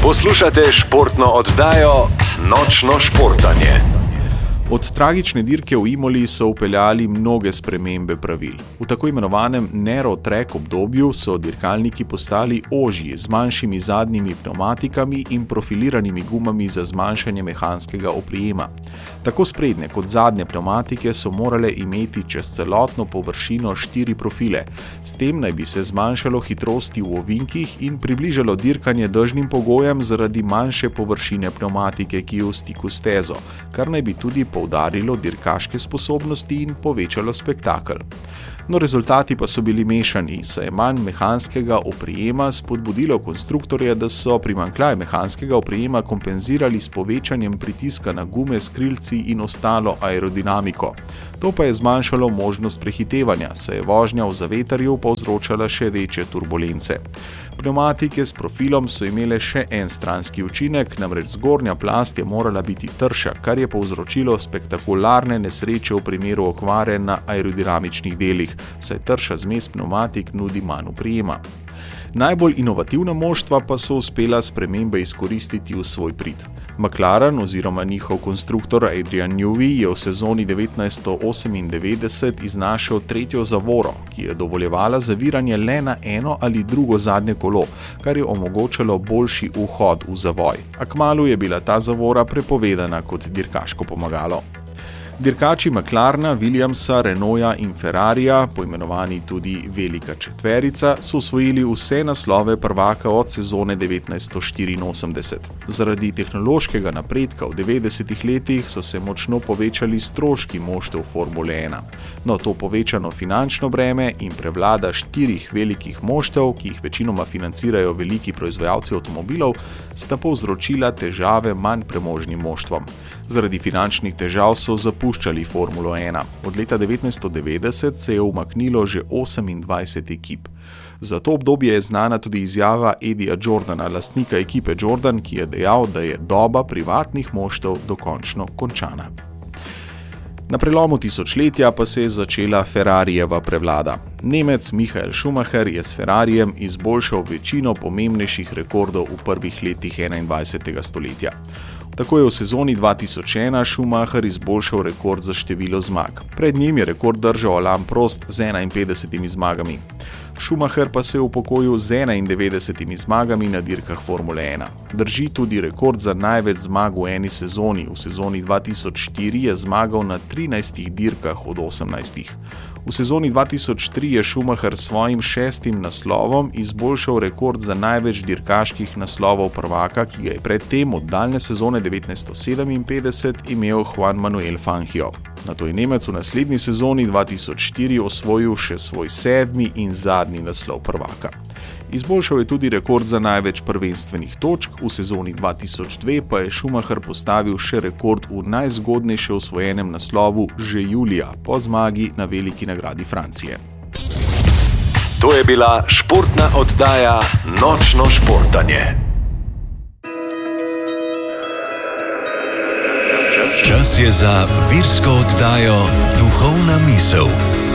Poslušate športno oddajo Nočno športanje. Od tragične dirke v Imoli so vpeljali mnoge spremembe pravil. V tako imenovanem Narrow Track obdobju so dirkalniki postali ožji z manjšimi zadnjimi pnevmatikami in profiliranimi gumami za zmanjšanje mehanskega oprijema. Tako sprednje kot zadnje pnevmatike so morale imeti čez celotno površino 4 profile. S tem naj bi se zmanjšalo hitrosti v ovinkih in približalo dirkanje dežnim pogojem zaradi manjše površine pnevmatike, ki je v stiku s stezo, kar naj bi tudi poudarilo dirkaške sposobnosti in povečalo spektakel. No, rezultati pa so bili mešani, saj je manj mehanskega oprijema spodbudilo konstruktorje, da so primanjkljaj mehanskega oprijema kompenzirali s povečanjem pritiska na gume s krilci in ostalo aerodinamiko. To pa je zmanjšalo možnost prehitevanja, saj je vožnja v zavetrju povzročala še večje turbulence. Pnevmatike s profilom so imele še en stranski učinek, namreč zgornja plast je morala biti trša, kar je povzročilo spektakularne nesreče v primeru okvare na aerodinamičnih delih, saj trša zmes pnevmatik nudi manj oprijema. Najbolj inovativna moštva pa so uspela spremembe izkoristiti v svoj prid. McLaren oziroma njihov konstruktor Adrian Newey je v sezoni 1998 iznašel tretjo zavoro, ki je dovoljevala zaviranje le na eno ali drugo zadnje kolo, kar je omogočalo boljši vhod v zavoj. A kmalu je bila ta zavora prepovedana kot dirkaško pomagalo. Dirkači McLarena, Williamsa, Renaulta in Ferrarija, poimenovani tudi Velika četverica, so osvojili vse naslove prvaka od sezone 1984. Zaradi tehnološkega napredka v 90-ih letih so se močno povečali stroški moštev Formule 1. No, to povečano finančno breme in prevlada 4 velikih moštev, ki jih večinoma financirajo veliki proizvajalci avtomobilov, sta povzročila težave manj premožnim moštvom. Zaradi finančnih težav so zapuščali Formulo 1. Od leta 1990 se je umaknilo že 28 ekip. Za to obdobje je znana tudi izjava Eddija Jordana, lastnika ekipe Jordan, ki je dejal, da je doba privatnih moštev dokončno končana. Na prelomu tisočletja pa se je začela Ferrarijeva prevlada. Nemec Michael Schumacher je s Ferrarijem izboljšal večino pomembnejših rekordov v prvih letih 21. stoletja. Tako je v sezoni 2001 Schumacher izboljšal rekord za število zmag. Pred njim je rekord držal Alain Prost z 51 zmagami. Schumacher pa se je upokojil z 91 zmagami na dirkah Formule 1. Drži tudi rekord za največ zmag v eni sezoni. V sezoni 2004 je zmagal na 13 dirkah od 18. V sezoni 2003 je Schumacher s svojim 6. naslovom izboljšal rekord za največ dirkaških naslovov prvaka, ki ga je predtem od daljne sezone 1957 imel Juan Manuel Fangio. Nato je Nemec v naslednji sezoni 2004 osvojil še svoj 7. in zadnji naslov prvaka. Izboljšal je tudi rekord za največ prvenstvenih točk, v sezoni 2002 pa je Schumacher postavil še rekord v najzgodnejše osvojenem naslovu že julija, po zmagi na veliki nagradi Francije. To je bila športna oddaja Nočno športanje. Čas je za virsko oddajo Duhovna misel.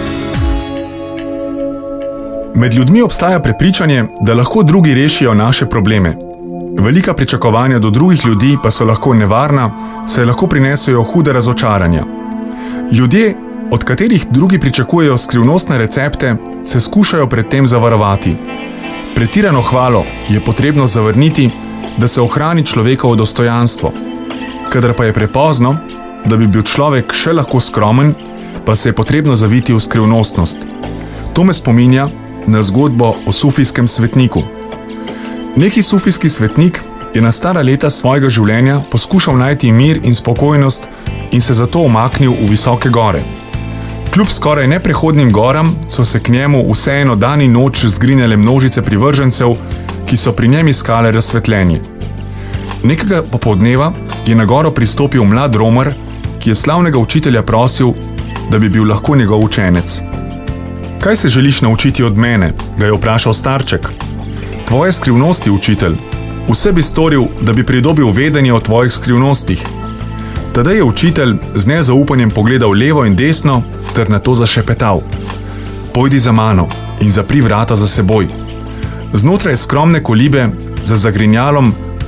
Med ljudmi obstaja prepričanje, da lahko drugi rešijo naše probleme. Velika pričakovanja do drugih ljudi pa so lahko nevarna, saj lahko prinesejo hude razočaranja. Ljudje, od katerih drugi pričakujejo skrivnostne recepte, se skušajo pred tem zavarovati. Pretirano hvalo je potrebno zavrniti, da se ohrani človekovo dostojanstvo. Kadar pa je prepozno, da bi bil človek še lahko skromen, pa se je potrebno zaviti v skrivnostnost. To me spominja na zgodbo o sufijskem svetniku. Neki sufijski svetnik je na stara leta svojega življenja poskušal najti mir in spokojnost in se zato umaknil v visoke gore. Kljub skoraj neprehodnim goram so se k njemu vseeno dan in noč zgrinjale množice privržencev, ki so pri njem iskale razsvetljenje. Nekega popoldneva je na goro pristopil mlad Romer, ki je slavnega učitelja prosil, da bi bil lahko njegov učenec. Kaj se želiš naučiti od mene? Ga je vprašal starček. Tvoje skrivnosti, učitelj. Vse bi storil, da bi pridobil vedenje o tvojih skrivnostih. Tadej je učitelj z nezaupanjem pogledal levo in desno ter nato zašepetal. Pojdi za mano in zapri vrata za seboj. Znotraj skromne kolibe, za zagrinjalom,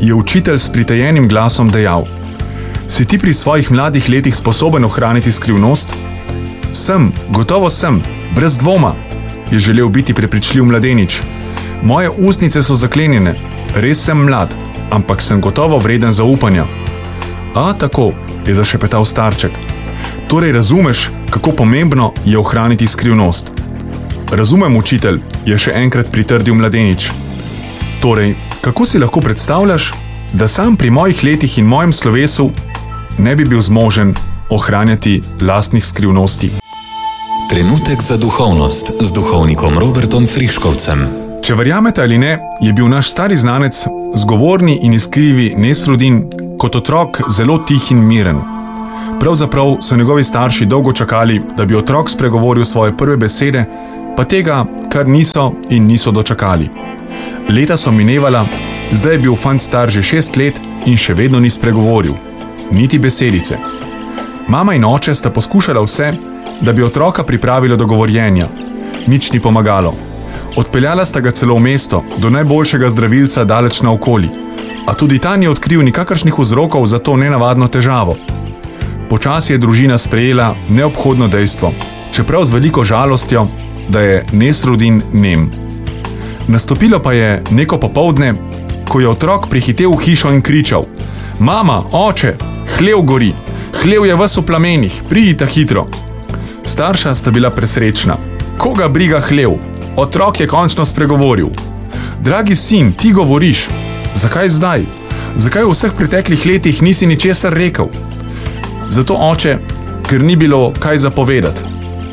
je učitelj s pritajenim glasom dejal: Si ti pri svojih mladih letih sposoben ohraniti skrivnost? Sem, gotovo sem, brez dvoma, je želel biti prepričljiv mladenič. Moje ustnice so zaklenjene, res sem mlad, ampak sem gotovo vreden zaupanja. A, tako, je zašepetal starček. Torej razumeš, kako pomembno je ohraniti skrivnost. Razumem, učitelj, je še enkrat pritrdil mladenič. Torej, kako si lahko predstavljaš, da sam pri mojih letih in mojem slovesu ne bi bil zmožen ohranjati lastnih skrivnosti? Trenutek za duhovnost z duhovnikom Robertom Friškovcem. Če verjamete ali ne, je bil naš stari znanec, zgovorni in iskrivi Nesrudin, kot otrok zelo tih in miren. Pravzaprav so njegovi starši dolgo čakali, da bi otrok spregovoril svoje prve besede, pa tega, kar niso in niso dočakali. Leta so minevala, zdaj je bil fant star že 6 let in še vedno ni spregovoril. Niti besedice. Mama in oče sta poskušala vse, da bi otroka pripravilo do govorjenja. Nič ni pomagalo. Odpeljala sta ga celo v mesto, do najboljšega zdravilca daleč naokoli, a tudi ta ni odkril nikakršnih vzrokov za to nenavadno težavo. Počasi je družina sprejela neobhodno dejstvo, čeprav z veliko žalostjo, da je Nesrudin nem. Nastopilo pa je neko popoldne, ko je otrok prihitel v hišo in kričal: Mama, oče, hlev gori, hlev je ves v plamenih, pridite hitro. Starša sta bila presrečna. Koga briga hlev? Otrok je končno spregovoril. Dragi sin, ti govoriš. Zakaj zdaj? Zakaj v vseh preteklih letih nisi ničesar rekel? Zato, oče, ker ni bilo kaj zapovedati.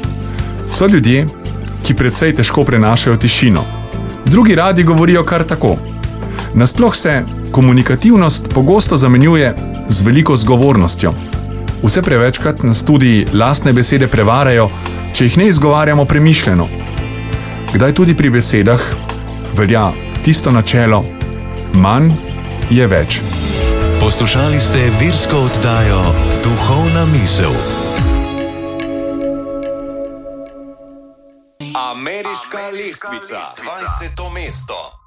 So ljudje, ki precej težko prenašajo tišino. Drugi radi govorijo kar tako. Nasploh se komunikativnost pogosto zamenjuje z veliko zgovornostjo. Vse prevečkrat nas tudi lastne besede prevarajo, če jih ne izgovarjamo premišljeno. Kdaj tudi pri besedah velja tisto načelo: manj je več. Poslušali ste virsko oddajo Duhovna misel. Ameriška lestvica, 20. mesto.